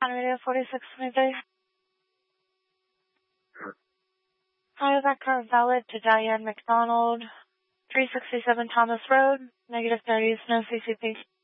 on radio 4623. Hi, is that car valid to Diane McDonald, 367 Thomas Road, -30s, no CCP.